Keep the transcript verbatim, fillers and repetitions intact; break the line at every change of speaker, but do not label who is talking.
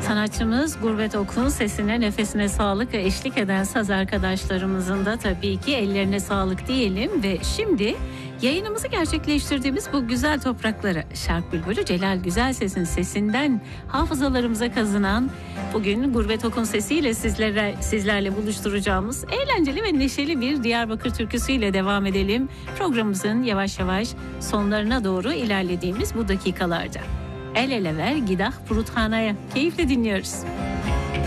Sanatçımız Gurbet Ok'un sesine, nefesine sağlık ve eşlik eden saz arkadaşlarımızın da tabii ki ellerine sağlık diyelim. Ve şimdi yayınımızı gerçekleştirdiğimiz bu güzel topraklara, Şark Bülbülü Celal Güzelses'in sesinden hafızalarımıza kazınan, bugün Gurbet Ok'un sesiyle sizlere, sizlerle buluşturacağımız eğlenceli ve neşeli bir Diyarbakır türküsüyle devam edelim. Programımızın yavaş yavaş sonlarına doğru ilerlediğimiz bu dakikalarda. El ele ver gidah Puruthana'ya. Keyifle dinliyoruz.